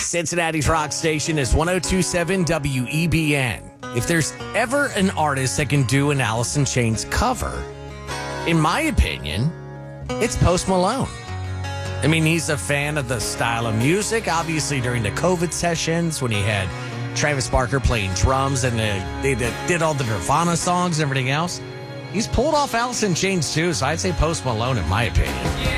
Cincinnati's rock station is 102.7 WEBN. If there's ever an artist that can do an Alice in Chains cover, in my opinion, it's Post Malone. I mean, he's a fan of the style of music, obviously during the COVID sessions when he had Travis Barker playing drums and they did all the Nirvana songs and everything else. He's pulled off Alice in Chains too, so I'd say Post Malone in my opinion.